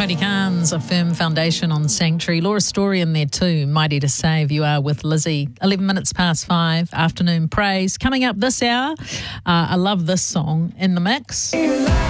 Cody Carnes, A Firm Foundation on Sanctuary. Laura Story in there too, Mighty to Save. You are with Lizzie. 11 minutes past 5, afternoon praise. Coming up this hour, I love this song, In the Mix.